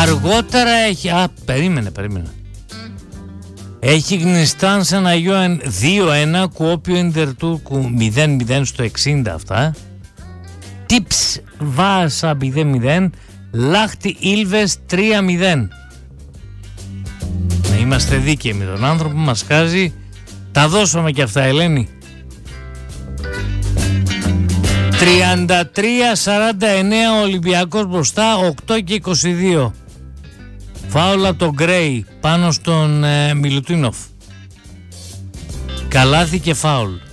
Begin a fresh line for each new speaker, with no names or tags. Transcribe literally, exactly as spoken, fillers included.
Αργότερα έχει... Α, περίμενε, περίμενε. Έχει γνιστάν σαν Αγιώεν δύο ένα, Κουόπιο Ιντερτούρκου μηδέν μηδέν στο εξήντα αυτά. Τιψ Βάσα μηδέν μηδέν, Λάχτη Ήλβες τρία μηδέν. Να είμαστε δίκαιοι με τον άνθρωπο που μας χάζει. Τα δώσαμε και αυτά, Ελένη. τριάντα τρία σαράντα εννέα Ολυμπιακός μπροστά, οκτώ και είκοσι δύο. Φάουλα το Γκρέι πάνω στον ε, Μιλουτίνοφ. Καλάθι και φάουλ.